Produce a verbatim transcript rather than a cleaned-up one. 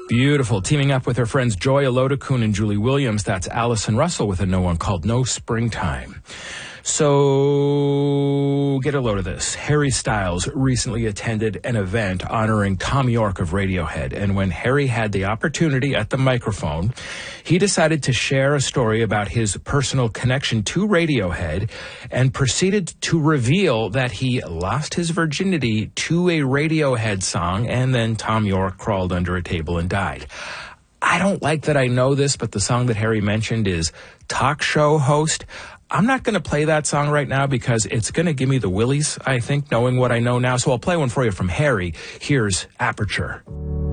Beautiful. Teaming up with her friends Joy Alodakun and Julie Williams, that's Allison Russell with a no one called No Springtime. So, get a load of this. Harry Styles recently attended an event honoring Thom Yorke of Radiohead, and when Harry had the opportunity at the microphone, he decided to share a story about his personal connection to Radiohead and proceeded to reveal that he lost his virginity to a Radiohead song, and then Thom Yorke crawled under a table and died. I don't like that I know this, but the song that Harry mentioned is Talk Show Host. I'm not going to play that song right now because it's going to give me the willies, I think, knowing what I know now. So I'll play one for you from Harry. Here's Aperture.